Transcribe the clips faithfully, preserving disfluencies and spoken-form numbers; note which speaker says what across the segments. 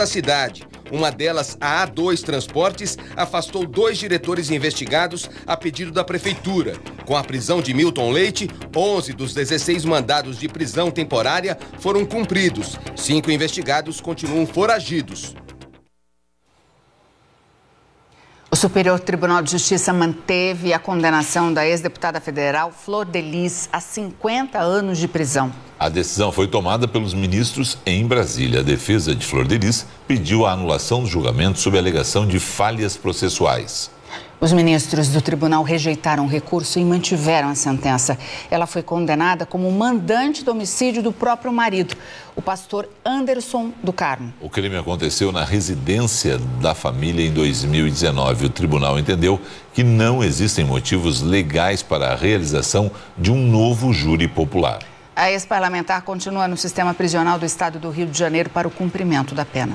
Speaker 1: da cidade. Uma delas, a A dois Transportes, afastou dois diretores investigados a pedido da prefeitura. Com a prisão de Milton Leite, onze dos dezesseis mandados de prisão temporária foram cumpridos. Cinco investigados continuam foragidos.
Speaker 2: O Superior Tribunal de Justiça manteve a condenação da ex-deputada federal Flor de Lis a cinquenta anos de prisão.
Speaker 3: A decisão foi tomada pelos ministros em Brasília. A defesa de Flor de Lis pediu a anulação do julgamento sob a alegação de falhas processuais.
Speaker 2: Os ministros do tribunal rejeitaram o recurso e mantiveram a sentença. Ela foi condenada como mandante do homicídio do próprio marido, o pastor Anderson do Carmo.
Speaker 3: O crime aconteceu na residência da família em dois mil e dezenove. O tribunal entendeu que não existem motivos legais para a realização de um novo júri popular.
Speaker 2: A ex-parlamentar continua no sistema prisional do estado do Rio de Janeiro para o cumprimento da pena.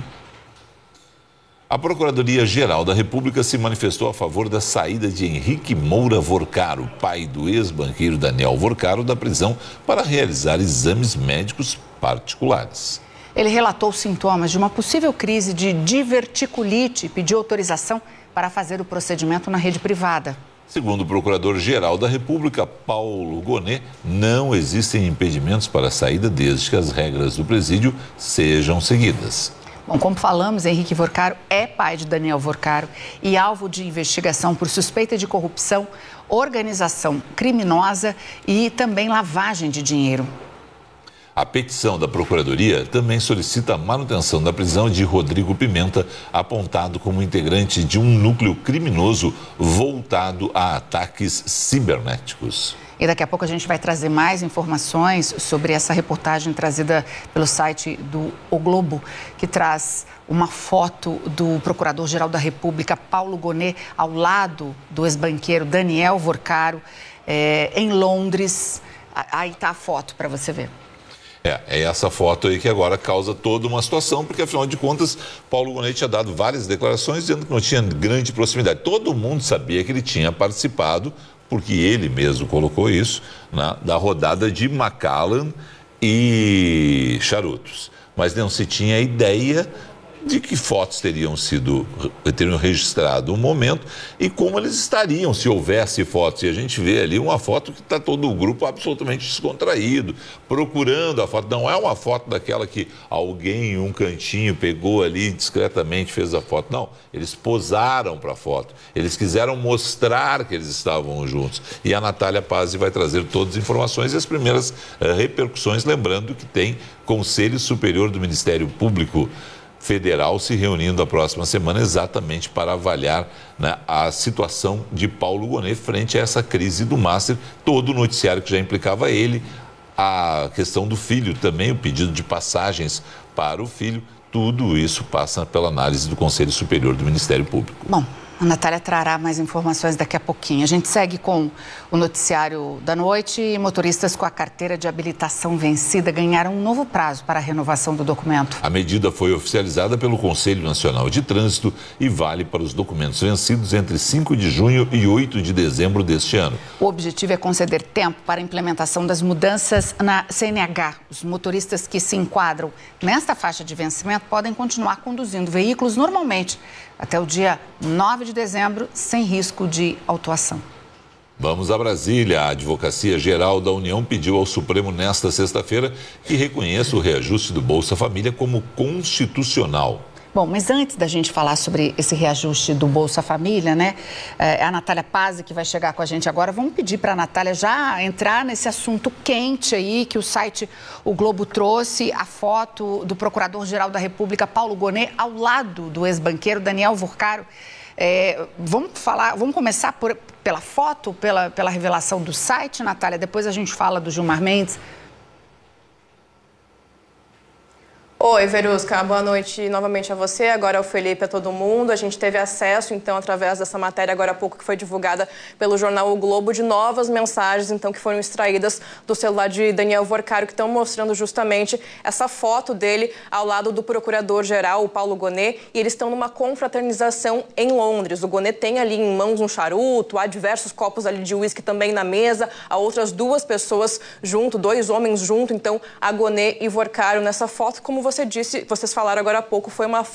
Speaker 3: A Procuradoria-Geral da República se manifestou a favor da saída de Henrique Moura Vorcaro, pai do ex-banqueiro Daniel Vorcaro, da prisão para realizar exames médicos particulares.
Speaker 2: Ele relatou sintomas de uma possível crise de diverticulite e pediu autorização para fazer o procedimento na rede privada.
Speaker 3: Segundo o Procurador-Geral da República, Paulo Gonet, não existem impedimentos para a saída desde que as regras do presídio sejam seguidas.
Speaker 2: Bom, como falamos, Henrique Vorcaro é pai de Daniel Vorcaro e alvo de investigação por suspeita de corrupção, organização criminosa e também lavagem de dinheiro.
Speaker 3: A petição da Procuradoria também solicita a manutenção da prisão de Rodrigo Pimenta, apontado como integrante de um núcleo criminoso voltado a ataques cibernéticos.
Speaker 2: E daqui a pouco a gente vai trazer mais informações sobre essa reportagem trazida pelo site do O Globo, que traz uma foto do Procurador-Geral da República, Paulo Gonet, ao lado do ex-banqueiro Daniel Vorcaro, é, em Londres. Aí está a foto para você ver.
Speaker 3: É, é essa foto aí que agora causa toda uma situação, porque afinal de contas, Paulo Gonet tinha dado várias declarações dizendo que não tinha grande proximidade. Todo mundo sabia que ele tinha participado, porque ele mesmo colocou isso, na, da rodada de Macallan e charutos. Mas não se tinha ideia de que fotos teriam sido, teriam registrado um momento e como eles estariam se houvesse fotos. E a gente vê ali uma foto que está todo o grupo absolutamente descontraído, procurando a foto. Não é uma foto daquela que alguém em um cantinho pegou ali discretamente, fez a foto. Não, eles posaram para a foto. Eles quiseram mostrar que eles estavam juntos. E a Natália Pazzi vai trazer todas as informações e as primeiras uh, repercussões, lembrando que tem Conselho Superior do Ministério Público Federal se reunindo a próxima semana exatamente para avaliar, né, a situação de Paulo Gonet frente a essa crise do Master, todo o noticiário que já implicava ele, a questão do filho também, o pedido de passagens para o filho, tudo isso passa pela análise do Conselho Superior do Ministério Público.
Speaker 2: Bom, a Natália trará mais informações daqui a pouquinho. A gente segue com o noticiário da noite e motoristas com a carteira de habilitação vencida ganharam um novo prazo para a renovação do documento.
Speaker 3: A medida foi oficializada pelo Conselho Nacional de Trânsito e vale para os documentos vencidos entre cinco de junho e oito de dezembro deste ano.
Speaker 2: O objetivo é conceder tempo para a implementação das mudanças na C N H. Os motoristas que se enquadram nesta faixa de vencimento podem continuar conduzindo veículos normalmente até o dia nove de dezembro, sem risco de autuação.
Speaker 3: Vamos a Brasília. A Advocacia Geral da União pediu ao Supremo nesta sexta-feira que reconheça o reajuste do Bolsa Família como constitucional.
Speaker 2: Bom, mas antes da gente falar sobre esse reajuste do Bolsa Família, né? É a Natália Pazzi que vai chegar com a gente agora. Vamos pedir para a Natália já entrar nesse assunto quente aí que o site O Globo trouxe, a foto do Procurador-Geral da República, Paulo Gonet, ao lado do ex-banqueiro Daniel Vorcaro. É, vamos falar, vamos começar por, pela foto, pela, pela revelação do site, Natália. Depois a gente fala do Gilmar Mendes.
Speaker 4: Oi, Verusca, boa noite novamente a você, agora ao Felipe, a todo mundo. A gente teve acesso, então, através dessa matéria agora há pouco que foi divulgada pelo jornal O Globo, de novas mensagens, então, que foram extraídas do celular de Daniel Vorcaro, que estão mostrando justamente essa foto dele ao lado do procurador-geral, o Paulo Gonet, e eles estão numa confraternização em Londres. O Gonet tem ali em mãos um charuto, há diversos copos ali de uísque também na mesa, há outras duas pessoas junto, dois homens junto, então, a Gonet e Vorcaro nessa foto, como você disse, vocês falaram agora há pouco, foi uma